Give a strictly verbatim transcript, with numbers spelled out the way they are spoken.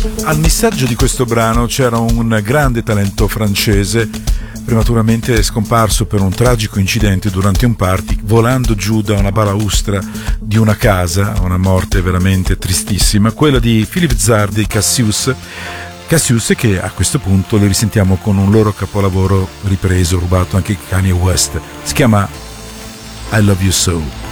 Al missaggio di questo brano c'era un grande talento francese prematuramente scomparso per un tragico incidente durante un party volando giù da una balaustra di una casa, una morte veramente tristissima, quella di Philippe Zard dei Cassius. Cassius che a questo punto le risentiamo con un loro capolavoro ripreso, rubato anche Kanye West, si chiama I Love You So.